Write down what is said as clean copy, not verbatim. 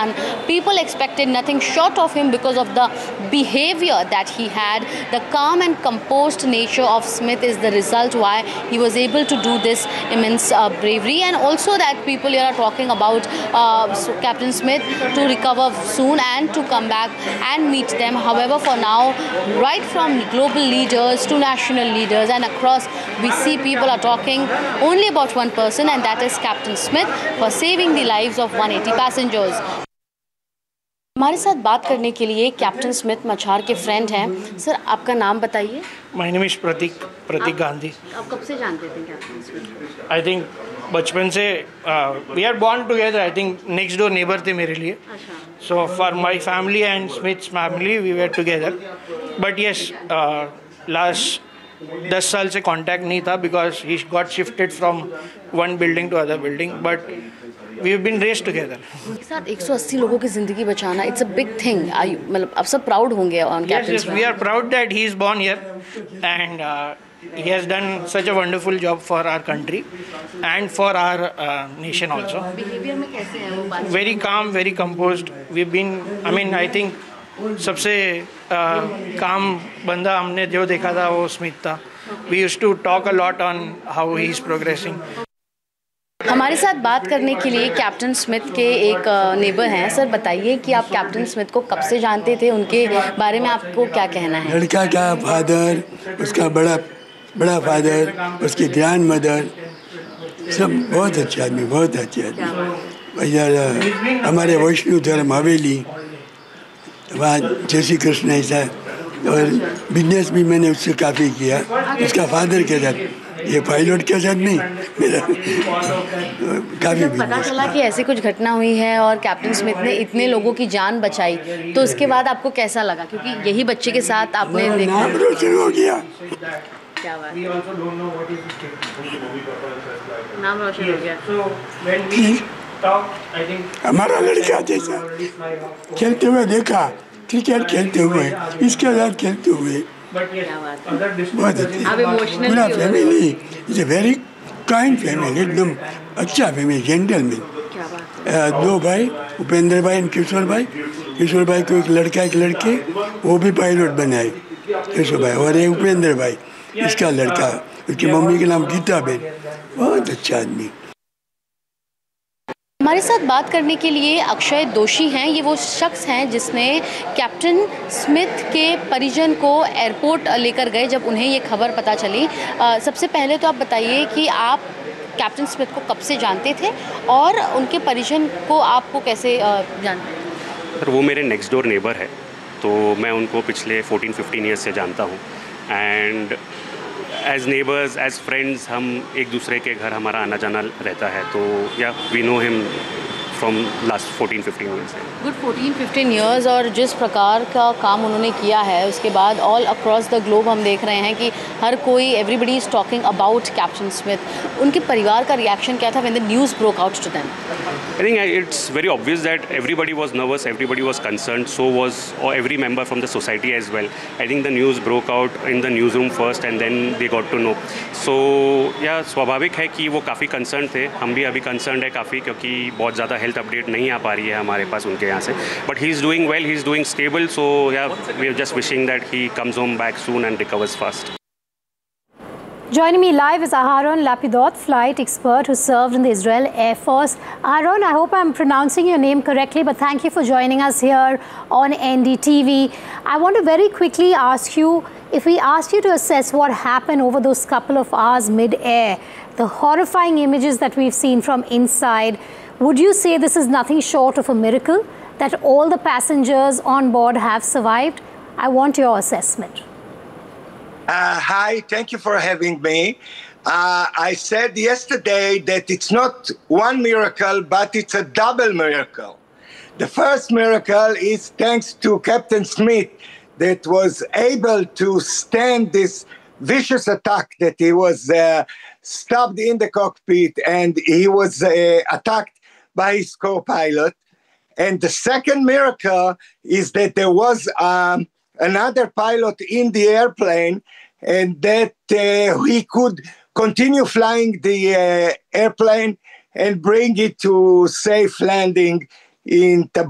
done. People expected nothing short of him because of the behavior that he had. The calm and composed nature of Smith is the result why he was able to do this immense bravery, and also that people here are talking about Captain Smith to recover soon and to come back and meet them. However, for now, right from global leaders to national leaders and across, we see people are talking only about one person, and that is Captain Smith, for saving the lives of 180 passengers. हमारे साथ बात करने के लिए captain Smith मछार के friend हैं। Sir, आपका नाम बताइए। माय नेम इज प्रतीक गांधी। आप कब से जानते थे कैप्टन स्मिथ? आई थिंक बचपन से we are born together. I think next door neighbour थे मेरे लिए। So for my family and Smiths family we were together. But yes, last 10 साल से कांटेक्ट नहीं था because he got shifted from one building to other building, but we have been raised together. एक साथ 180 लोगों की ज़िंदगी बचाना, इट्स अ बिग थिंग। मतलब आप सब प्राउड होंगे on captain Smith. We are proud that he is born here and he has done such a wonderful job for our country and for our nation also. Behavior में कैसे है वो बात? Very calm, very composed. We've been, I mean, I think सबसे काम बंदा हमने जो देखा था वो स्मिथ था. We used to talk a lot on how he is progressing. हमारे साथ बात करने के लिए कैप्टन स्मिथ के एक नेबर हैं। सर, बताइए कि आप कैप्टन स्मिथ को कब से जानते थे, उनके बारे में आपको क्या कहना है? लड़का का फादर, उसका बड़ा फादर, उसकी ग्रैंड मदर, सब बहुत अच्छे आदमी, बहुत अच्छे आदमी। इधर हमारे वैष्णव धर्म हवेली, वहाँ जैसी कृष्ण ऐसा, और बिजनेस भी मैंने उससे काफ़ी किया, उसका फादर के साथ, ये पायलट के साथ नहीं, मेरा काफ़ी पता चला कि ऐसी कुछ घटना हुई है और कैप्टन स्मिथ ने इतने लोगों की जान बचाई, तो उसके बाद आपको कैसा लगा? क्योंकि यही बच्चे के साथ आपने देखा, नाम रोशन हो गया। क्या बात है? नाम रोशन हो गया। हमारा लड़का जैसा खेलते हुए देखा, क्रिकेट खेलते हुए, इसके साथ खेलते हुए, बहुत अच्छी पूरा family, it's a very kind family, एकदम अच्छा फैमिली, जेंटलमैन। दो भाई, उपेंद्र भाई और किशोर भाई को एक लड़का एक लड़के, वो भी पायलट बनाए, किशोर भाई, और एक उपेंद्र भाई, इसका लड़का, उसकी मम्मी का नाम गीता बेन, बहुत अच्छा आदमी। हमारे साथ बात करने के लिए अक्षय दोषी हैं। ये वो शख्स हैं जिसने कैप्टन स्मिथ के परिजन को एयरपोर्ट लेकर गए जब उन्हें ये खबर पता चली। सबसे पहले तो आप बताइए कि आप कैप्टन स्मिथ को कब से जानते थे और उनके परिजन को आपको कैसे जानते हैं? सर, वो मेरे नेक्स्ट डोर नेबर है, तो मैं उनको पिछले 14-15 ईयर्स से जानता हूँ। And as neighbours, as friends, हम एक दूसरे के घर हमारा आना जाना रहता है, तो या we know him from last 14-15 years. Good 14-15 years. और जिस प्रकार का काम उन्होंने किया है, उसके बाद ऑल अक्रॉस द ग्लोब हम देख रहे हैं कि हर कोई, everybody is talking about captain Smith. उनके परिवार का रिएक्शन क्या था when the news broke out to them? I think it's very obvious that everybody was nervous, everybody was concerned, so was every member from the society as well. I think the news broke out in the newsroom first and then they got to know. So yeah, स्वाभाविक है कि वो काफ़ी concern थे, हम भी अभी concern है काफ़ी, क्योंकि बहुत ज़्यादा हेल्थ अपडेट नहीं आ पा रही है हमारे पास उनके यहाँ से। But he is doing well, he is doing stable, सो या we are just wishing that he comes home back soon and recovers fast. Joining me live is Aharon Lapidot, flight expert who served in the Israel Air Force. Aharon, I hope I'm pronouncing your name correctly, but thank you for joining us here on NDTV. I want to very quickly ask you, if we asked you to assess what happened over those couple of hours mid-air, the horrifying images that we've seen from inside, would you say this is nothing short of a miracle that all the passengers on board have survived? I want your assessment. Hi, thank you for having me. I said yesterday that it's not one miracle, but it's a double miracle. The first miracle is thanks to Captain Smith that was able to stand this vicious attack, that he was stabbed in the cockpit and he was attacked by his co-pilot. And the second miracle is that there was another pilot in the airplane, and that he could continue flying the airplane and bring it to safe landing in Tabuk.